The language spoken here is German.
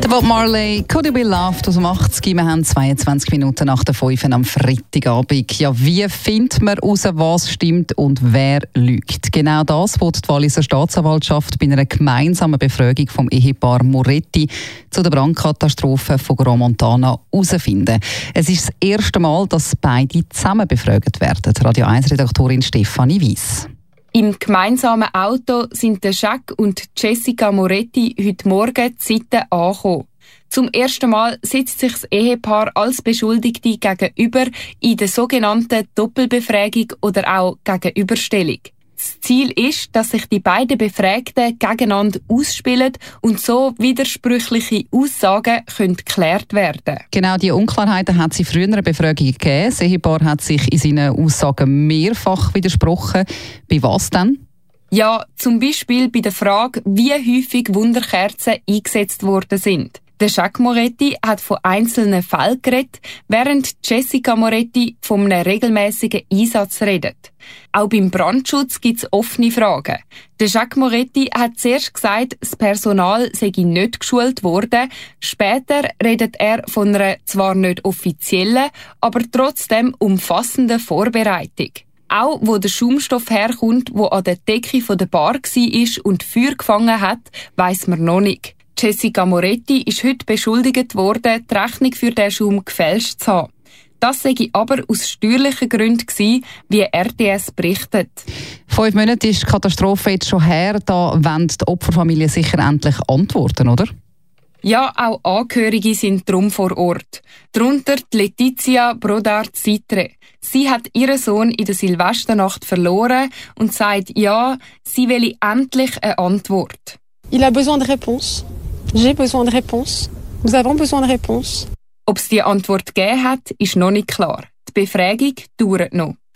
Bob Marley, Could You Be Loved aus dem 80. Wir haben 22 Minuten nach der 5 am Freitagabend. Ja, wie findet man heraus, was stimmt und wer lügt? Genau das will die Walliser Staatsanwaltschaft bei einer gemeinsamen Befragung vom Ehepaar Moretti zu der Brandkatastrophe von Grand Montana herausfinden. Es ist das erste Mal, dass beide zusammen befragt werden. Radio 1-Redaktorin Stefanie Weiss. Im gemeinsamen Auto sind der Jacques und Jessica Moretti heute Morgen die Seite angekommen. Zum ersten Mal sitzt sich das Ehepaar als Beschuldigte gegenüber in der sogenannten Doppelbefragung oder auch Gegenüberstellung. Das Ziel ist, dass sich die beiden Befragten gegeneinander ausspielen und so widersprüchliche Aussagen geklärt werden können. Genau diese Unklarheiten hat es in früheren Befragungen gegeben. Das Ehepaar hat sich in seinen Aussagen mehrfach widersprochen. Bei was denn? Ja, zum Beispiel bei der Frage, wie häufig Wunderkerzen eingesetzt worden sind. Der Jacques Moretti hat von einzelnen Fällen geredet, während Jessica Moretti von einem regelmäßigen Einsatz redet. Auch beim Brandschutz gibt es offene Fragen. Der Jacques Moretti hat zuerst gesagt, das Personal sei nicht geschult worden. Später redet er von einer zwar nicht offiziellen, aber trotzdem umfassenden Vorbereitung. Auch wo der Schaumstoff herkommt, wo an der Decke der Bar war und Feuer gefangen hat, weiss man noch nicht. Jessica Moretti ist heute beschuldigt worden, die Rechnung für den Schaum gefälscht zu haben. Das sei aber aus steuerlichen Gründen gewesen, wie RTS berichtet. 5 Monate ist die Katastrophe jetzt schon her. Da wollen die Opferfamilien sicher endlich antworten, oder? Ja, auch Angehörige sind drum vor Ort. Darunter die Letizia Brodart-Sitre. Sie hat ihren Sohn in der Silvesternacht verloren und sagt, ja, sie will endlich eine Antwort. Il a besoin de réponse. J'ai besoin de réponse. Nous avons besoin de réponse. Ob es die Antwort gegeben hat, ist noch nicht klar. Die Befragung dauert noch.